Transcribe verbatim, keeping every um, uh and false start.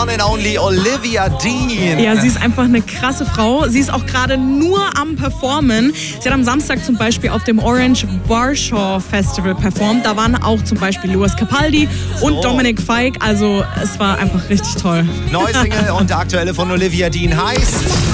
one and only Olivia Dean. Ja, sie ist einfach eine krasse Frau. Sie ist auch gerade nur am Performen. Sie hat am Samstag zum Beispiel auf dem Orange Warsaw Festival performt. Da waren auch zum Beispiel Louis Capaldi und so. Dominic Fike. Also es war einfach richtig toll. Neue Single und aktuelle von Olivia Dean heißt...